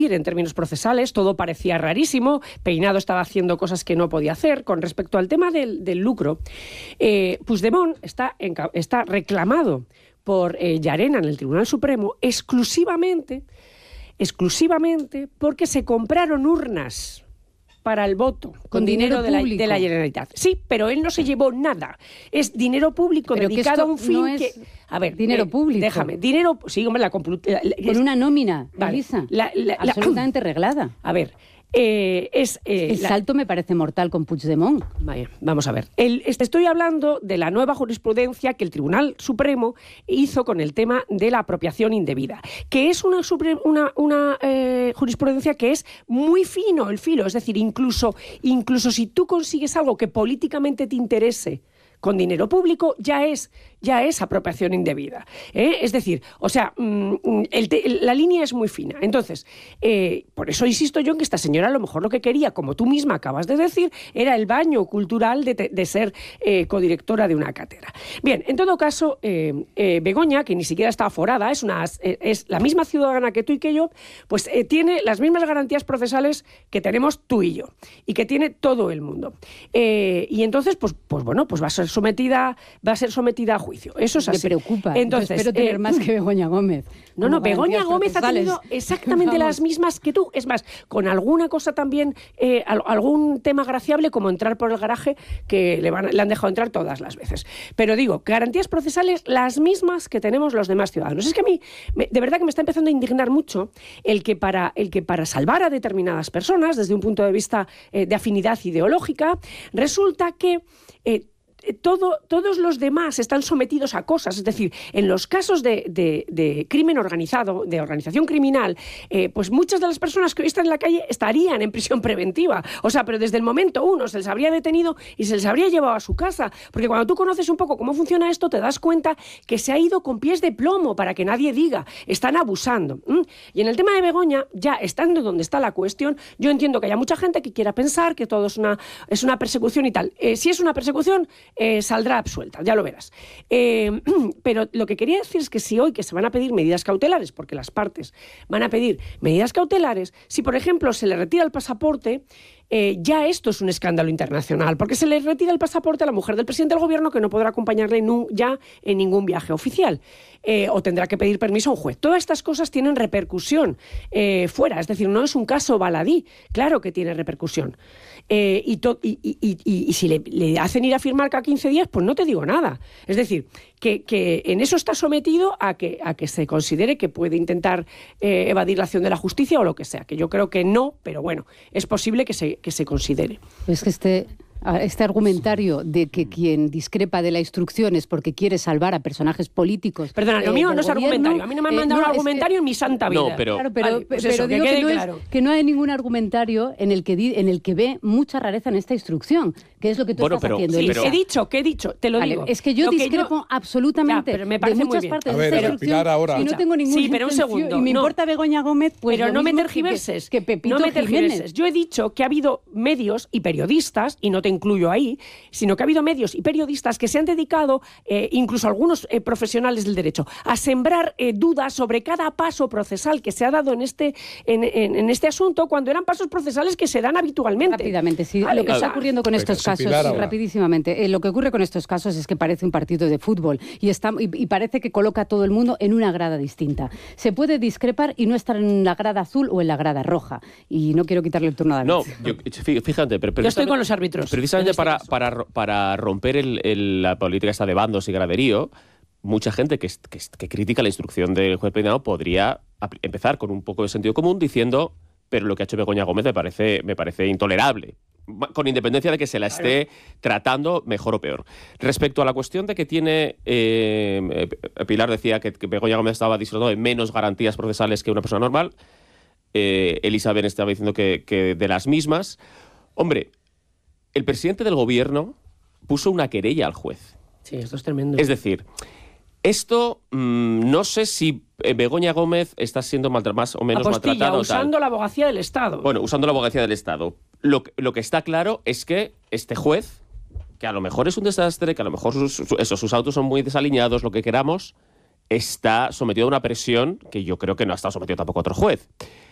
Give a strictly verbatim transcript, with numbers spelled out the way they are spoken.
en términos procesales, todo parecía rarísimo, Peinado estaba haciendo cosas que no podía hacer. Con respecto al tema del, del lucro, eh, Puigdemont está, en, está reclamado por eh, Llarena en el Tribunal Supremo exclusivamente, exclusivamente porque se compraron urnas para el voto con, con dinero, dinero de, la, de la Generalitat. Sí, pero él no se llevó nada. Es dinero público pero dedicado a un fin no que... A ver, dinero eh, público. Déjame, dinero... Sí, hombre, la... la, la con una nómina, vale, Elisa, la, la, absolutamente la, reglada. A ver... Eh, es, eh, el salto la... me parece mortal con Puigdemont. Vaya, vamos a ver. El, estoy hablando de la nueva jurisprudencia que el Tribunal Supremo hizo con el tema de la apropiación indebida, que es una, una, una eh, jurisprudencia que es muy fino el filo, es decir, incluso, incluso si tú consigues algo que políticamente te interese con dinero público, ya es, ya es apropiación indebida. ¿eh? Es decir, o sea, mm, el te, la línea es muy fina. Entonces, eh, por eso insisto yo en que esta señora a lo mejor lo que quería, como tú misma acabas de decir, era el baño cultural de, de ser eh, codirectora de una cátedra. Bien, en todo caso, eh, eh, Begoña, que ni siquiera está aforada, es, una, eh, es la misma ciudadana que tú y que yo, pues eh, tiene las mismas garantías procesales que tenemos tú y yo, y que tiene todo el mundo. Eh, y entonces, pues, pues bueno, pues va a ser sometida va a ser sometida a juicio. Eso es así. Me preocupa. Entonces, Yo espero tener eh, más que Begoña Gómez. No, no, Begoña Gómez ha tenido exactamente las mismas que tú. Es más, con alguna cosa también, eh, algún tema graciable como entrar por el garaje, que le, van, le han dejado entrar todas las veces. Pero digo, garantías procesales las mismas que tenemos los demás ciudadanos. Es que a mí, me, de verdad que me está empezando a indignar mucho el que para, el que para salvar a determinadas personas, desde un punto de vista eh, de afinidad ideológica, resulta que eh, Todo, todos los demás están sometidos a cosas, es decir, en los casos de, de, de crimen organizado, de organización criminal, eh, pues muchas de las personas que hoy están en la calle estarían en prisión preventiva, o sea, pero desde el momento uno se les habría detenido y se les habría llevado a su casa, porque cuando tú conoces un poco cómo funciona esto, te das cuenta que se ha ido con pies de plomo para que nadie diga, están abusando. ¿Mm? Y en el tema de Begoña, ya estando donde está la cuestión, yo entiendo que haya mucha gente que quiera pensar que todo es una, es una persecución y tal. Eh, si es una persecución, Eh, saldrá absuelta, ya lo verás. Eh, pero lo que quería decir es que si hoy que se van a pedir medidas cautelares, porque las partes van a pedir medidas cautelares, si por ejemplo se le retira el pasaporte, eh, ya esto es un escándalo internacional, porque se le retira el pasaporte a la mujer del presidente del gobierno que no podrá acompañarle en, ya en ningún viaje oficial, eh, o tendrá que pedir permiso a un juez. Todas estas cosas tienen repercusión eh, fuera, es decir, no es un caso baladí, claro que tiene repercusión. Eh, y, to, y, y, y, y si le, le hacen ir a firmar cada quince días, pues no te digo nada. Es decir, que, que en eso está sometido a que, a que se considere que puede intentar eh, evadir la acción de la justicia o lo que sea, que yo creo que no, pero bueno, es posible que se, que se considere. Es que este... Este argumentario de que quien discrepa de la instrucción es porque quiere salvar a personajes políticos. Perdona, lo eh, mío no es gobierno, argumentario. A mí no me han mandado eh, no, un argumentario que, en mi santa vida. No, pero, claro, pero, vale, pues pero eso, digo que, que, no claro. es, que no hay ningún argumentario en el que di, en el que ve mucha rareza en esta instrucción, que es lo que tú bueno, estás pero, haciendo. Sí, pero, he dicho, que he dicho, te lo vale, digo. Es que yo lo discrepo que yo, absolutamente ya, me de muchas partes a de ver, esta a ver, Pilar, ahora. y no tengo ningún Sí, pero un segundo. Y me no. importa Begoña Gómez, pues pero lo no me mismo tergiverses. Que, que Pepito no me Jiménez. tergiverses. Yo he dicho que ha habido medios y periodistas, y no te incluyo ahí, sino que ha habido medios y periodistas que se han dedicado, eh, incluso algunos eh, profesionales del derecho, a sembrar eh, dudas sobre cada paso procesal que se ha dado en este, en, en, en este asunto, cuando eran pasos procesales que se dan habitualmente. Rápidamente, sí. Vale, lo que está ocurriendo con estos casos, rapidísimamente, eh, lo que ocurre con estos casos es que parece un partido de fútbol y, está, y, y parece que coloca a todo el mundo en una grada distinta. Se puede discrepar y no estar en la grada azul o en la grada roja. Y no quiero quitarle el turno a David. No, yo, fíjate, pero yo estoy con los árbitros. Precisamente este para, para, para romper el, el, la política esta de bandos y graderío, mucha gente que, que, que critica la instrucción del juez Peinado podría empezar con un poco de sentido común diciendo, pero lo que ha hecho Begoña Gómez me parece, me parece intolerable, con independencia de que se la esté tratando mejor o peor. Respecto a la cuestión de que tiene, eh, Pilar decía que, que Begoña Gómez estaba disfrutando de menos garantías procesales que una persona normal, eh, Elizabeth estaba diciendo que, que de las mismas. Hombre, el presidente del gobierno puso una querella al juez. Sí, esto es tremendo. Es decir, esto mmm, no sé si Begoña Gómez está siendo maltra- más o menos Apostilla, maltratada. usando la abogacía del Estado. Bueno, usando la abogacía del Estado. Lo, lo que está claro es que este juez, que a lo mejor es un desastre, que a lo mejor sus, sus, eso, sus autos son muy desalineados, lo que queramos, está sometido a una presión que yo creo que no ha estado sometido tampoco otro juez.